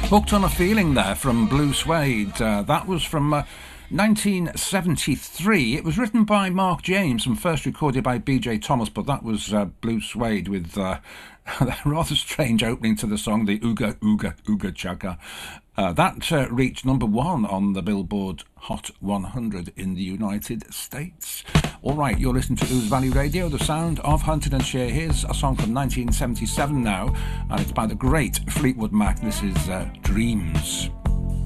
Hooked on a Feeling there from Blue Suede. That was from 1973. It was written by Mark James and first recorded by B.J. Thomas, but that was Blue Suede with a rather strange opening to the song, the Ooga Ooga Ooga Chaka. That reached number 1 on the Billboard Hot 100 in the United States. All right, you're listening to Ouse Valley Radio, the sound of Huntingdonshire. Here's a song from 1977 now, and it's by the great Fleetwood Mac. This is Dreams.